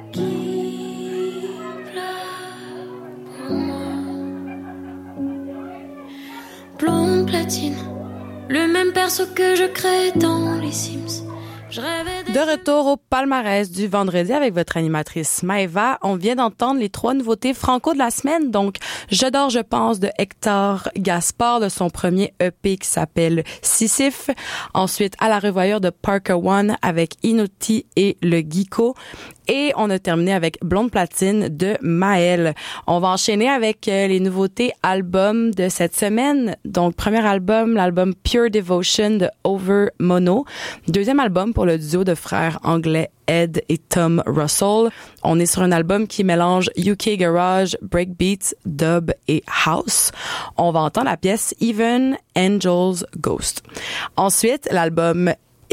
qui pleure pour moi. Blonde platine, le même perso que je crée dans les Sims. De retour au palmarès du vendredi avec votre animatrice Maëva. On vient d'entendre les 3 nouveautés franco de la semaine. Donc, Je dors, je pense de Hector Gaspard de son premier EP qui s'appelle Sisyphe. Ensuite, À la revoyure de Parker One avec Inuti et le Geeko. Et on a terminé avec Blonde Platine de Maël. On va enchaîner avec les nouveautés albums de cette semaine. Donc, premier album, l'album Pure Devotion de Over Mono. Deuxième album pour le duo de frères anglais Ed et Tom Russell. On est sur un album qui mélange UK Garage, Breakbeats, Dub et House. On va entendre la pièce Even Angels Ghost. Ensuite, l'album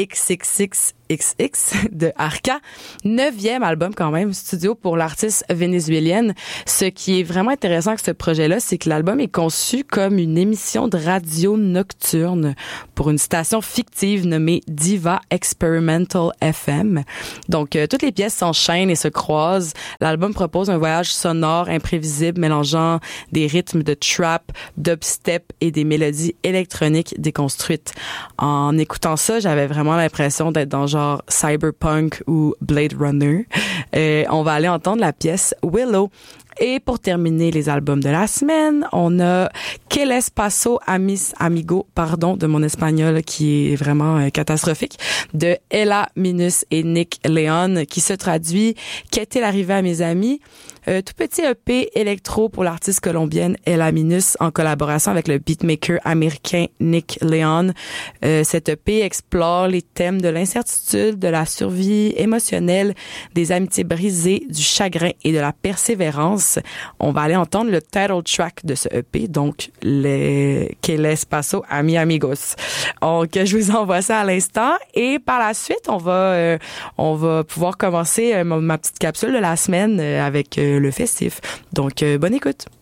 XXXXX de Arca, 9e album quand même studio pour l'artiste vénézuélienne. Ce qui est vraiment intéressant avec ce projet-là, c'est que l'album est conçu comme une émission de radio nocturne pour une station fictive nommée Diva Experimental FM. Donc, toutes les pièces s'enchaînent et se croisent. L'album propose un voyage sonore imprévisible mélangeant des rythmes de trap, dubstep et des mélodies électroniques déconstruites. En écoutant ça, j'avais vraiment l'impression d'être dans genre Cyberpunk ou Blade Runner. On va aller entendre la pièce Willow. Et pour terminer les albums de la semaine, on a Que les paso amigo, de mon espagnol qui est vraiment catastrophique, de Ella Minus et Nick Leon, qui se traduit Qu'est-il arrivé à mes amis? Tout petit EP électro pour l'artiste colombienne Ella Minus en collaboration avec le beatmaker américain Nick Leon. Cet EP explore les thèmes de l'incertitude, de la survie émotionnelle, des amitiés brisées, du chagrin et de la persévérance. On va aller entendre le title track de ce EP, donc Que les paso amigos. Donc, je vous envoie ça à l'instant et par la suite, on va pouvoir commencer ma petite capsule de la semaine avec le festif. Donc, bonne écoute.